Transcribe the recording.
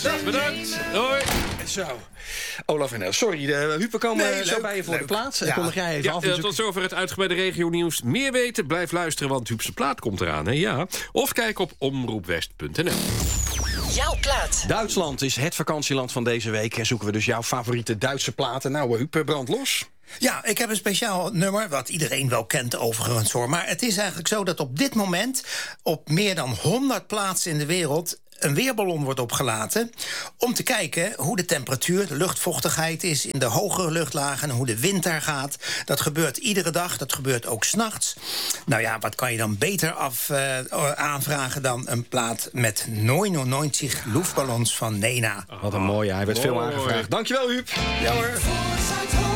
Bedankt. Hoi. Zo. Olaf en Els, sorry, Huub, we komen zo bij je voor de plaats. En kondig jij even af. Tot zover het uitgebreide regionieuws. Meer weten, blijf luisteren, want Huubse plaat komt eraan. Hè? Ja. Of kijk op omroepwest.nl. Jouw plaat. Duitsland is het vakantieland van deze week. En zoeken we dus jouw favoriete Duitse platen. Nou, Huub, brand los. Ja, ik heb een speciaal nummer, wat iedereen wel kent overigens hoor. Maar het is eigenlijk zo dat op dit moment op meer dan 100 plaatsen in de wereld een weerballon wordt opgelaten om te kijken hoe de temperatuur, de luchtvochtigheid is in de hogere luchtlagen en hoe de wind daar gaat. Dat gebeurt iedere dag, dat gebeurt ook 's nachts. Nou ja, wat kan je dan beter aanvragen dan een plaat met 99 luchtballons van Nena. Wat een mooie, hij werd veel aangevraagd. Dankjewel, Huub. Ja hoor.